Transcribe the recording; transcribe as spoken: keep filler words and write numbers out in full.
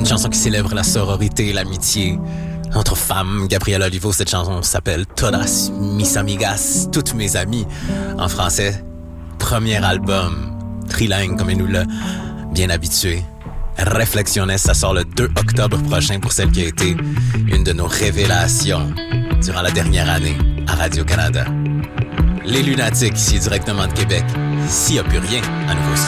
chanson qui célèbre la sororité, l'amitié entre femmes. Gabriel Olivo, cette chanson s'appelle Todas mis amigas, toutes mes amies. En français, premier album, trilingue comme il nous l'a bien habitué. Reflexiones, ça sort le deux octobre prochain pour celle qui a été une de nos révélations durant la dernière année à Radio-Canada. Les Lunatiques, ici directement de Québec. S'il n'y a plus rien à nouveau.